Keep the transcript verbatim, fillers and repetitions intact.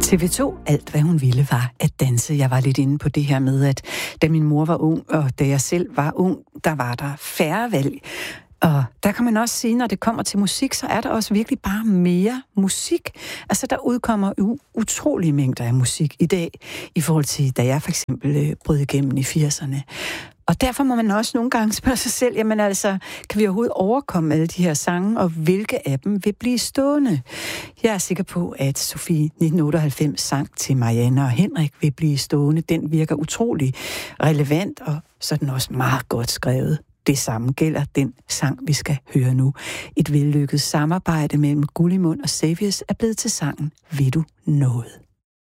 T V to, alt hvad hun ville, var at danse. Jeg var lidt inde på det her med, at da min mor var ung, og da jeg selv var ung, der var der færre valg. Og der kan man også sige, når det kommer til musik, så er der også virkelig bare mere musik. Altså, der udkommer u- utrolige mængder af musik i dag, i forhold til, da jeg for eksempel øh, brød igennem i firserne. Og derfor må man også nogle gange spørge sig selv, jamen altså, kan vi overhovedet overkomme alle de her sange, og hvilke af dem vil blive stående? Jeg er sikker på, at Sofie nitten otteoghalvfems sang til Marianne og Henrik vil blive stående. Den virker utrolig relevant, og så er den også meget godt skrevet. Det samme gælder den sang, vi skal høre nu. Et vellykket samarbejde mellem Gullimund og Savious er blevet til sangen Vil du noget?